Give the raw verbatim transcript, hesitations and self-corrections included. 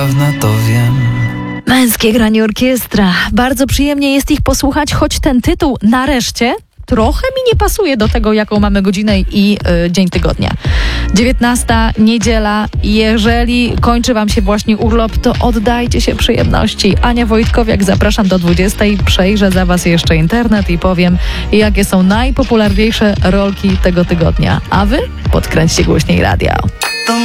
Pewne to wiem. Męskie granie orkiestra. Bardzo przyjemnie jest ich posłuchać, choć ten tytuł nareszcie trochę mi nie pasuje do tego, jaką mamy godzinę i y, dzień tygodnia. dziewiętnasta niedziela. Jeżeli kończy wam się właśnie urlop, to oddajcie się przyjemności. Ania Wojtkowiak, zapraszam do dwudziestej. Przejrzę za was jeszcze internet i powiem, jakie są najpopularniejsze rolki tego tygodnia. A wy podkręćcie głośniej radio.